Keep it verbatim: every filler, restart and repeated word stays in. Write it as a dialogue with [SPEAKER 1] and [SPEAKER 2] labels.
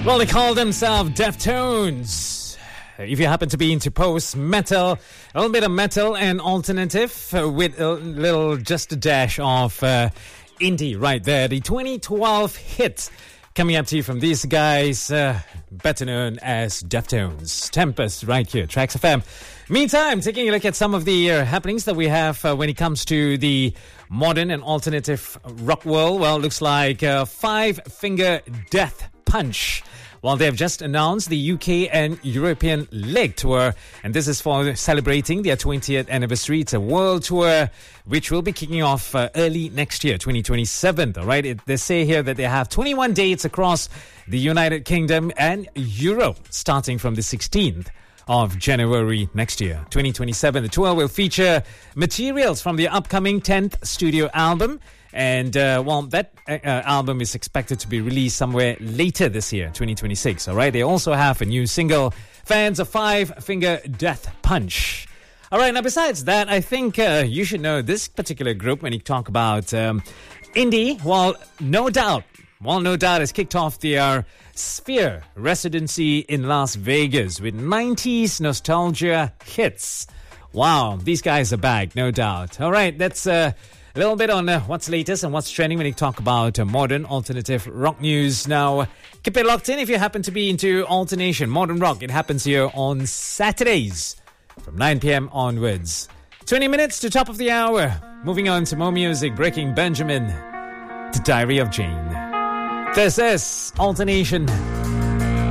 [SPEAKER 1] Well, they call themselves Deftones. If you happen to be into post-metal, a little bit of metal and alternative uh, with a little, just a dash of uh, indie right there. The twenty twelve hit coming up to you from these guys, uh, better known as Deftones. Tempest right here, Tracks F M. Meantime, taking a look at some of the uh, happenings that we have uh, when it comes to the modern and alternative rock world. Well, looks like uh, Five Finger Death Punch. Well, they've just announced the U K and European leg tour, and this is for celebrating their twentieth anniversary. It's a world tour which will be kicking off uh, early next year, twenty twenty-seven. All right, it, they say here that they have twenty-one dates across the United Kingdom and Europe, starting from the sixteenth of January next year, twenty twenty-seven. The tour will feature materials from the upcoming tenth studio album. And, uh, well, that uh, album is expected to be released somewhere later this year, twenty twenty-six, all right? They also have a new single, fans of Five Finger Death Punch. All right, now besides that, I think uh, you should know this particular group when you talk about um, indie. Well, no doubt, well, no doubt has kicked off their Sphere residency in Las Vegas with nineties nostalgia hits. Wow, these guys are back, no doubt. All right, that's... Uh, A little bit on uh, what's latest and what's trending when you talk about uh, modern alternative rock news. Now, keep it locked in if you happen to be into alternation, modern rock. It happens here on Saturdays from nine p.m. onwards. twenty minutes to top of the hour. Moving on to more music, Breaking Benjamin, The Diary of Jane. This is Alternation.